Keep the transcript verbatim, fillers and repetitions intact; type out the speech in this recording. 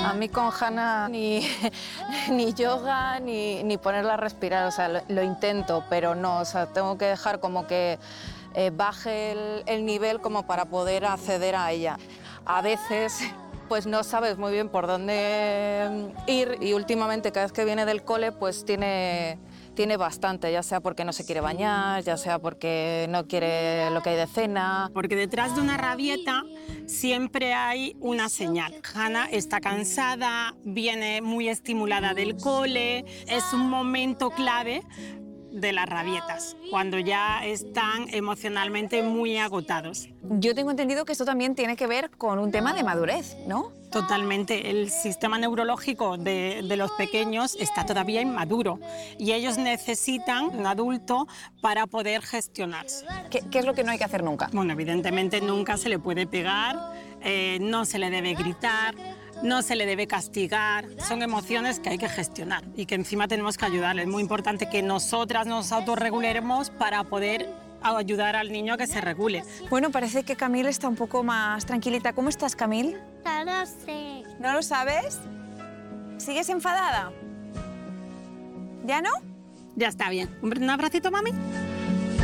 A mí con Hannah ni, ni yoga ni, ni ponerla a respirar, o sea, lo, lo intento, pero no, o sea, tengo que dejar como que eh, baje el, el nivel como para poder acceder a ella. A veces pues no sabes muy bien por dónde ir y últimamente cada vez que viene del cole pues tiene, tiene bastante, ya sea porque no se quiere bañar, ya sea porque no quiere lo que hay de cena. Porque detrás de una rabieta siempre hay una señal. Hannah está cansada, viene muy estimulada del cole, es un momento clave de las rabietas, cuando ya están emocionalmente muy agotados. Yo tengo entendido que esto también tiene que ver con un tema de madurez, ¿no? Totalmente. El sistema neurológico de, de los pequeños está todavía inmaduro y ellos necesitan un adulto para poder gestionarse. ¿Qué, qué es lo que no hay que hacer nunca? Bueno, evidentemente nunca se le puede pegar, eh, no se le debe gritar, no se le debe castigar. Son emociones que hay que gestionar y que encima tenemos que ayudarles. Es muy importante que nosotras nos autorregulemos para poder ayudar al niño a que se regule. Bueno, parece que Camille está un poco más tranquilita. ¿Cómo estás, Camille? No lo sé. ¿No lo sabes? ¿Sigues enfadada? ¿Ya no? Ya está bien. ¿Un abracito, mami?